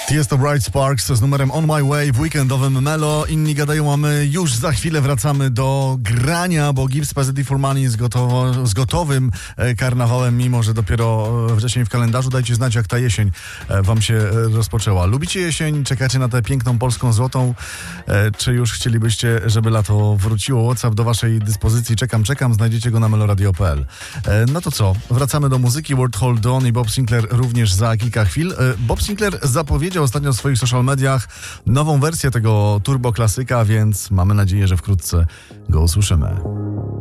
Jest to Bright Sparks z numerem On My Way w weekendowym Melo. Inni gadają, a my już za chwilę wracamy do grania, bo Gibbs Positive for Money z gotowym karnawałem, mimo że dopiero wcześniej w kalendarzu. Dajcie znać, jak ta jesień wam się rozpoczęła. Lubicie jesień? Czekacie na tę piękną polską złotą? Czy już chcielibyście, żeby lato wróciło? WhatsApp do waszej dyspozycji. Czekam. Znajdziecie go na meloradio.pl. No to co? Wracamy do muzyki. World Hold On i Bob Sinclair również za kilka chwil. Bob Sinclair zapowiedział ostatnio w swoich social mediach nową wersję tego turbo klasyka, więc mamy nadzieję, że wkrótce go usłyszymy.